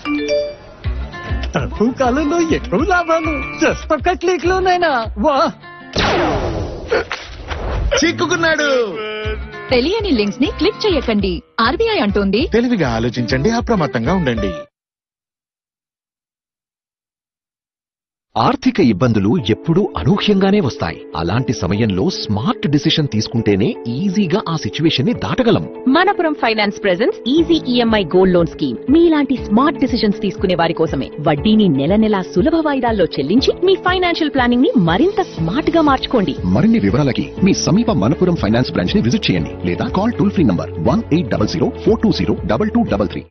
తక్కువ కాలంలో ఎక్కువ లాభాలు జస్ట్ ఒక్క క్లిక్ లోనైనా వా. చిక్కుకున్నాడు. తెలియని లింక్స్ ని క్లిక్ చేయకండి. ఆర్బీఐ అంటోంది తెలివిగా ఆలోచించండి, అప్రమత్తంగా ఉండండి. ఆర్థిక ఇబ్బందులు ఎప్పుడూ అనూహ్యంగానే వస్తాయి. అలాంటి సమయంలో స్మార్ట్ డిసిషన్ తీసుకుంటేనే ఈజీగా ఆ సిచ్యువేషన్ ని దాటగలం. Manappuram finance presents easy EMI gold loan scheme. మీలాంటి స్మార్ట్ డిసిషన్స్ తీసుకునే వారి కోసమే. వడ్డీని నెల నెలా సులభ వాయిదాల్లో చెల్లించి మీ ఫైనాన్షియల్ ప్లానింగ్ ని మరింత స్మార్ట్ గా మార్చుకోండి. మరిన్ని వివరాలకి మీ సమీప మనపురం ఫైనాన్స్ బ్రాంచ్ ని విజిట్ చేయండి లేదా కాల్ టోల్ ఫ్రీ నంబర్ 1800 420 2233.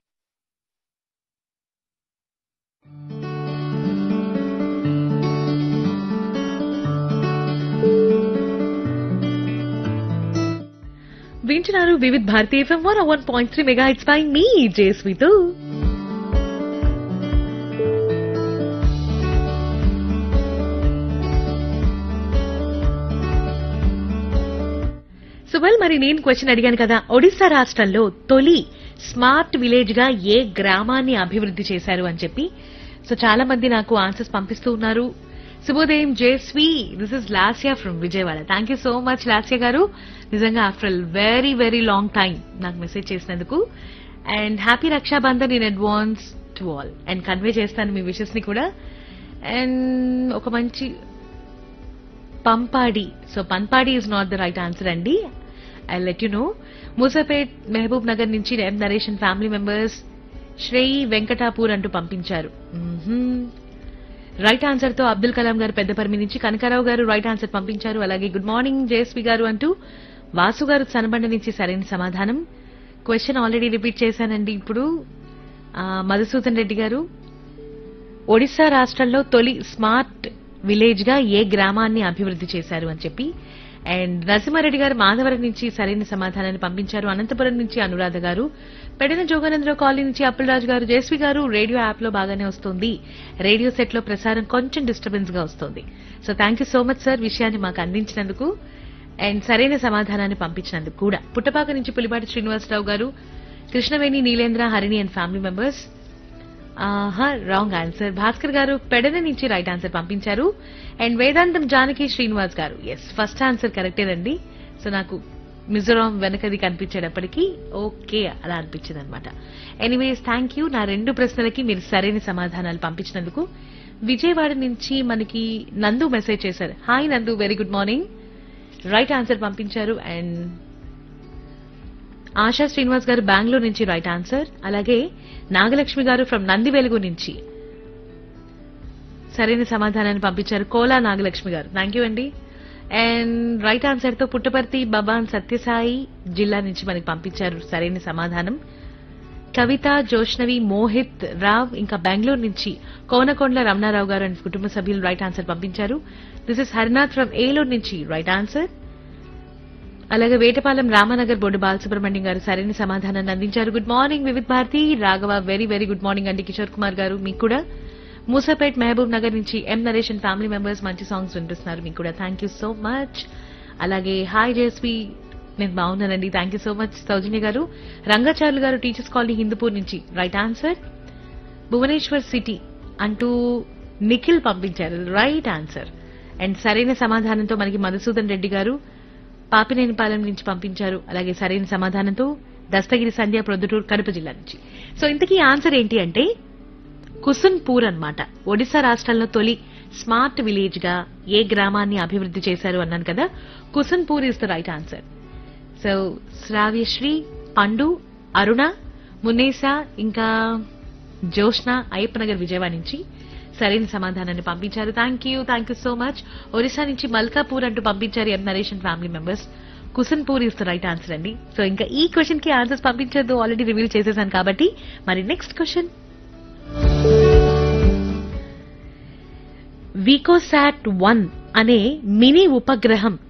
వింటున్నారు వివిధ్ భారతి ఎఫ్ఎం 101.3 మెగాహెర్ట్జ్ పై మీ జేస్వితో. సుబల్, మరి నేను క్వశ్చన్ అడిగాను కదా, ఒడిశా రాష్ట్రంలో తొలి స్మార్ట్ విలేజ్ గా ఏ గ్రామాన్ని అభివృద్ధి చేశారు అని చెప్పి. సో చాలా మంది నాకు ఆన్సర్స్ పంపిస్తూ ఉన్నారు. శుభోదయం జేస్వి, this is Lasya from Vijayawada. Thank you so much Lasya గారు. నిజంగా after very very long time నాకు మెసేజ్ చేసినందుకు. And happy Rakshabandhan in advance to all. And convey చేస్తాను మీ విషెస్ ని కూడా. అండ్ ఒక మంచి పంపాడి. So పన్పాడి is not the right answer అండి. I let you know. Moosapet Mahabub Nagar నుంచి ఎం Naresh and family members శ్రేయి Venkatapur అంటూ పంపించారు. రైట్ ఆన్సర్ తో అబ్దుల్ కలాం గారు పెద్దపర్మి నుంచి, కనకారావు గారు రైట్ ఆన్సర్ పంపించారు. అలాగే గుడ్ మార్నింగ్ జేఎస్వి గారు అంటూ వాసు గారు సనబండ నుంచి సరైన సమాధానం. క్వశ్చన్ ఆల్రెడీ రిపీట్ చేశానండి ఇప్పుడు. మధుసూదన్ రెడ్డి గారు, ఒడిశా రాష్ట్రంలో తొలి స్మార్ట్ విలేజ్ గా ఏ గ్రామాన్ని అభివృద్ధి చేశారు అని చెప్పి. అండ్ నరసింహారెడ్డి గారు మాధవరం నుంచి సరైన సమాధానాన్ని పంపించారు. అనంతపురం నుంచి అనురాధ గారు, పెడన జోగానందరావు కాలనీ నుంచి అప్పులరాజు గారు, జేస్వి గారు రేడియో యాప్ లో బాగానే వస్తుంది, రేడియో సెట్ లో ప్రసారం కొంచెం డిస్టర్బెన్స్ గా వస్తుంది. So thank you so much sir విషయాన్ని మాకు అందించినందుకు అండ్ సరైన సమాధానాన్ని పంపించినందుకు కూడా. పుట్టపాక నుంచి పులిపాటి శ్రీనివాసరావు గారు, Krishnaveni Neelendra Harini and family members. Wrong answer. Bhaskar గారు పెడన నుంచి రైట్ ఆన్సర్ పంపించారు. అండ్ వేదాంతం జానకి శ్రీనివాస్ గారు, ఎస్ ఫస్ట్ ఆన్సర్ కరెక్టేనండి. సో నాకు మిజోరాం వెనకది కనిపించేటప్పటికీ ఓకే అలా అనిపించింది అనమాట. Anyways thank you. నా రెండు ప్రశ్నలకి మీరు సరైన సమాధానాలు పంపించినందుకు. విజయవాడ నుంచి మనకి నందు మెసేజ్ చేశారు. హాయ్ నందు, very good morning. Right answer పంపించారు. అండ్ ఆశా శ్రీనివాస్ గారు బెంగళూరు నుంచి రైట్ ఆన్సర్. అలాగే నాగలక్ష్మి గారు ఫ్రమ్ నంది వెలుగు నుంచి సరైన సమాధానాన్ని పంపించారు. కోలా నాగలక్ష్మి గారు, థ్యాంక్ యూ అండి. అండ్ రైట్ ఆన్సర్ తో పుట్టపర్తి బబాన్ సత్యసాయి జిల్లా నుంచి మనకి పంపించారు సరైన సమాధానం. కవిత, జోష్నవి, మోహిత్ రావ్ ఇంకా బెంగళూరు నుంచి కోనకొండల రమణారావు గారు అండ్ కుటుంబ సభ్యులు రైట్ ఆన్సర్ పంపించారు. This is Harinath from Eluru నుంచి రైట్ ఆన్సర్. అలాగే వేటపాలెం రామానగర్ బోర్డు బాలసుబ్రహ్మణ్యం గారు సరైన సమాధానాన్ని అందించారు. Good morning Vividh Bharati. Raghava, very very good morning అండి. కిషోర్ కుమార్ గారు మీకు కూడా. మూసాపేట్ మహబూబ్ నగర్ నుంచి ఎం నరేష్ అండ్ ఫ్యామిలీ మెంబర్స్ మంచి సాంగ్స్ వినిపిస్తున్నారు మీకు కూడా. Thank you so much. అలాగే హాయ్ జేఎస్వి, నేను బాగున్నానండి, థ్యాంక్ యూ సో మచ్. సౌజన్య గారు, రంగాచార్యులు గారు టీచర్స్ కాలనీ హిందూపూర్ నుంచి రైట్ ఆన్సర్. భువనేశ్వర్ సిటీ అంటూ నిఖిల్ పంపించారు రైట్ ఆన్సర్. అండ్ సరైన సమాధానంతో మనకి మధుసూదన్ రెడ్డి గారు పాపినేనిపాలెం నుంచి పంపించారు. అలాగే సరైన సమాధానంతో దస్తగిరి సంధ్య ప్రొద్దుటూరు కడప జిల్లా నుంచి. సో ఇంతకీ ఆన్సర్ ఏంటి అంటే కుసున్పూర్ అన్నమాట. ఒడిశా రాష్ట్రంలో తొలి స్మార్ట్ విలేజ్ గా ఏ గ్రామాన్ని అభివృద్ధి చేశారు అన్నాను కదా, కుసున్పూర్ is the right answer. So Sravyasri, పండు, అరుణ, మున్నేసా ఇంకా జోష్న అయ్యప్పనగర్ విజయవాడ నుంచి సరైన సమాధానాన్ని పంపించారు. Thank you so much. Orissa నుంచి మల్కాపూర్ అంటూ పంపించారు ఎం Naresh and family members. కుసున్పూర్ is the right answer అండి. సో ఇంకా ఈ క్వశ్చన్ కి ఆన్సర్స్ పంపించద్దు, ఆల్రెడీ రివీల్ చేసేసాను కాబట్టి. మరి నెక్స్ట్ క్వశ్చన్, వికోసాట్ 1 అనే మినీ ఉపగ్రహం